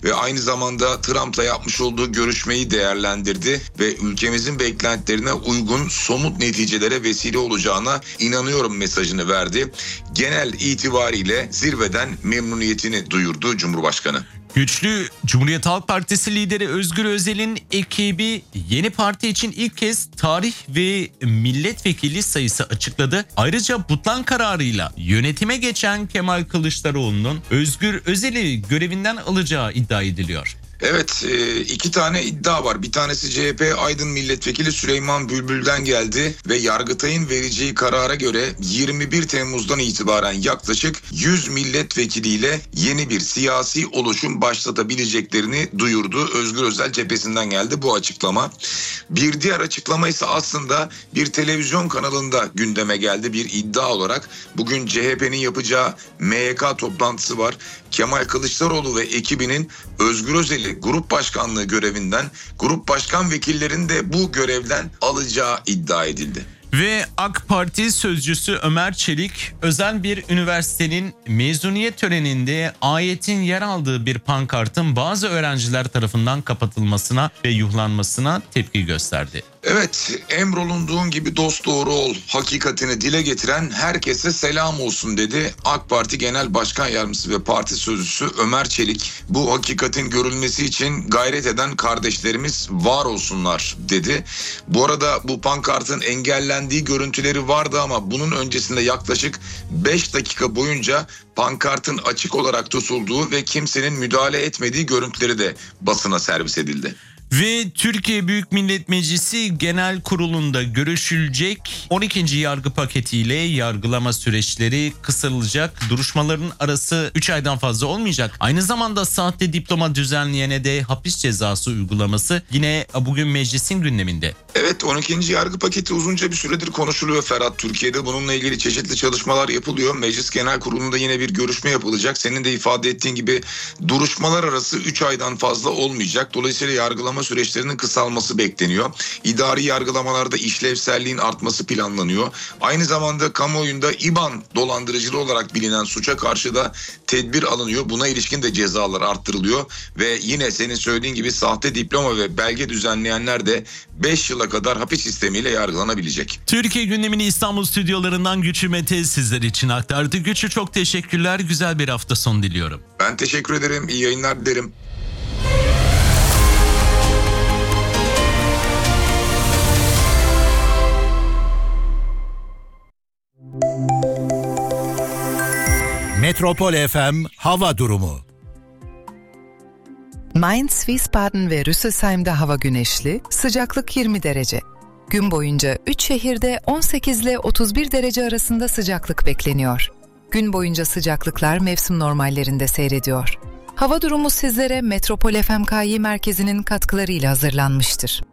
ve aynı zamanda Trump'la yapmış olduğu görüşmeyi değerlendirdi ve ülkemizin beklentilerine uygun somut neticelere vesile olacağına inanıyorum mesajını verdi. Genel itibariyle zirveden memnuniyetini duyurdu Cumhurbaşkanı. Güçlü Cumhuriyet Halk Partisi lideri Özgür Özel'in ekibi yeni parti için ilk kez tarih ve milletvekili sayısı açıkladı. Ayrıca butlan kararıyla yönetime geçen Kemal Kılıçdaroğlu'nun Özgür Özel'i görevinden alacağı iddia ediliyor. Evet, iki tane iddia var. Bir tanesi CHP Aydın Milletvekili Süleyman Bülbül'den geldi ve Yargıtay'ın vereceği karara göre 21 Temmuz'dan itibaren yaklaşık 100 milletvekiliyle yeni bir siyasi oluşum başlatabileceklerini duyurdu. Özgür Özel cephesinden geldi bu açıklama. Bir diğer açıklama ise aslında bir televizyon kanalında gündeme geldi bir iddia olarak. Bugün CHP'nin yapacağı MYK toplantısı var. Kemal Kılıçdaroğlu ve ekibinin Özgür Özel'i grup başkanlığı görevinden, grup başkan vekillerini de bu görevden alacağı iddia edildi. Ve AK Parti sözcüsü Ömer Çelik, özel bir üniversitenin mezuniyet töreninde ayetin yer aldığı bir pankartın bazı öğrenciler tarafından kapatılmasına ve yuhlanmasına tepki gösterdi. Evet, emrolunduğun gibi dosdoğru ol, hakikatini dile getiren herkese selam olsun dedi. AK Parti Genel Başkan Yardımcısı ve Parti Sözcüsü Ömer Çelik. Bu hakikatin görülmesi için gayret eden kardeşlerimiz var olsunlar dedi. Bu arada bu pankartın engellendiği görüntüleri vardı ama bunun öncesinde yaklaşık 5 dakika boyunca pankartın açık olarak tutulduğu ve kimsenin müdahale etmediği görüntüleri de basına servis edildi. Ve Türkiye Büyük Millet Meclisi Genel Kurulu'nda görüşülecek 12. yargı paketiyle yargılama süreçleri kısalacak. Duruşmaların arası 3 aydan fazla olmayacak. Aynı zamanda sahte diploma düzenleyene de hapis cezası uygulaması yine bugün meclisin gündeminde. Evet, 12. yargı paketi uzunca bir süredir konuşuluyor Ferhat. Türkiye'de bununla ilgili çeşitli çalışmalar yapılıyor. Meclis Genel Kurulu'nda yine bir görüşme yapılacak. Senin de ifade ettiğin gibi duruşmalar arası 3 aydan fazla olmayacak. Dolayısıyla yargılama süreçlerinin kısalması bekleniyor. İdari yargılamalarda işlevselliğin artması planlanıyor. Aynı zamanda kamuoyunda İBAN dolandırıcılığı olarak bilinen suça karşı da tedbir alınıyor. Buna ilişkin de cezalar arttırılıyor ve yine senin söylediğin gibi sahte diploma ve belge düzenleyenler de 5 yıla kadar hapis sistemiyle yargılanabilecek. Türkiye gündemini İstanbul stüdyolarından Güçlü Mete sizler için aktardı. Güçlü, çok teşekkürler. Güzel bir hafta sonu diliyorum. Ben teşekkür ederim. İyi yayınlar dilerim. Metropol FM hava durumu. Mainz, Wiesbaden ve Rüsselsheim'de hava güneşli, sıcaklık 20 derece. Gün boyunca 3 şehirde 18 ile 31 derece arasında sıcaklık bekleniyor. Gün boyunca sıcaklıklar mevsim normallerinde seyrediyor. Hava durumu sizlere Metropol FMKİ merkezinin katkılarıyla hazırlanmıştır.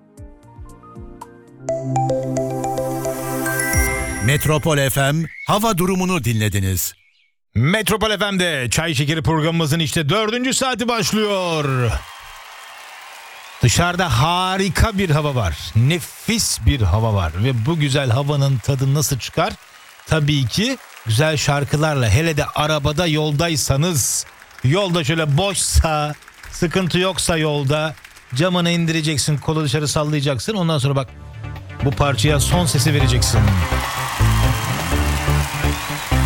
Metropol FM hava durumunu dinlediniz. Metropol FM'de Çay Şekeri programımızın işte 4. saati başlıyor. Dışarıda harika bir hava var. Nefis bir hava var. Ve bu güzel havanın tadı nasıl çıkar? Tabii ki güzel şarkılarla. Hele de arabada yoldaysanız, yolda şöyle boşsa, sıkıntı yoksa yolda, camını indireceksin, kolu dışarı sallayacaksın. Ondan sonra bak, bu parçaya son sesi vereceksin.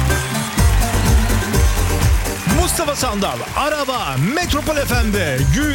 Mustafa Sandal, araba Metropol FM'de gün